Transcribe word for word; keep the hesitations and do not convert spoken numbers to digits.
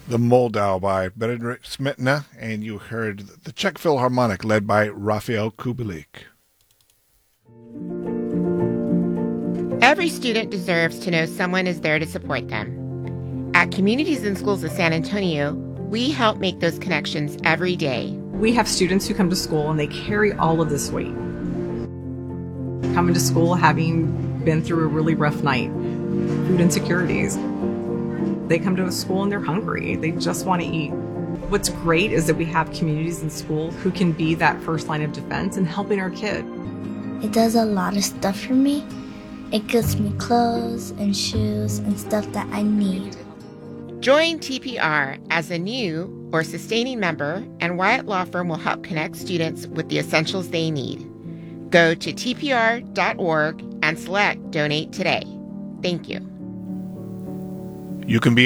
The Moldau by Bedřich Smetana, and you heard the Czech Philharmonic led by Raphael Kubelik. Every student deserves to know someone is there to support them. At Communities in Schools of San Antonio, we help make those connections every day. We have students who come to school and they carry all of this weight. Coming to school having been through a really rough night, food insecurities. They come to a school and they're hungry. They just want to eat. What's great is that we have Communities in School who can be that first line of defense in helping our kid. It does a lot of stuff for me. It gives me clothes and shoes and stuff that I need. Join T P R as a new or sustaining member, and Wyatt Law Firm will help connect students with the essentials they need. Go to T P R dot org and select Donate Today. Thank you. You can be